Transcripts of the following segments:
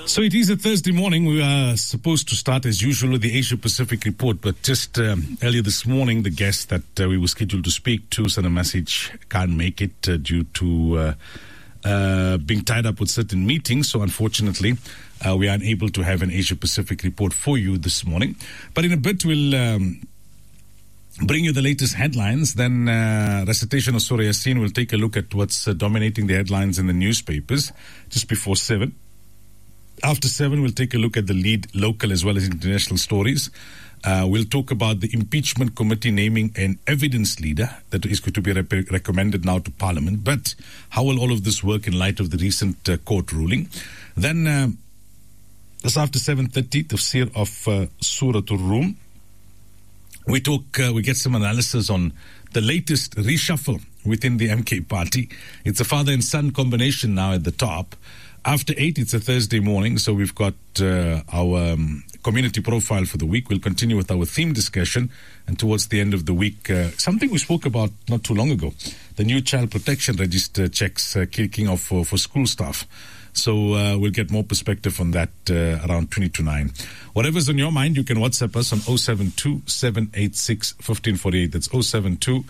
So it is a Thursday morning. We are supposed to start as usual with the Asia Pacific report, but just earlier this morning, the guest that we were scheduled to speak to sent a message, can't make it due to being tied up with certain meetings. So unfortunately, we are unable to have an Asia Pacific report for you this morning. But in a bit, we'll bring you the latest headlines. Then recitation of Surah Yasin. We'll take a look at what's dominating the headlines in the newspapers just before 7. After 7, we'll take a look at the lead local as well as international stories. We'll talk about the impeachment committee naming an evidence leader that is going to be recommended now to Parliament. But how will all of this work in light of the recent court ruling? Then, just after 7:30, tafsir of Surah Ar-Rum. We get some analysis on the latest reshuffle within the MK party. It's a father and son combination now at the top. After 8, it's a Thursday morning, so we've got our community profile for the week. We'll continue with our theme discussion, and towards the end of the week, something we spoke about not too long ago, the new child protection register checks kicking off for school staff. So we'll get more perspective on that around 20 to 9. Whatever's on your mind, you can WhatsApp us on 072-786-1548. That's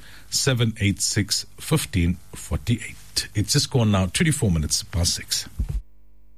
072-786-1548. It's just gone now 24 minutes past 6.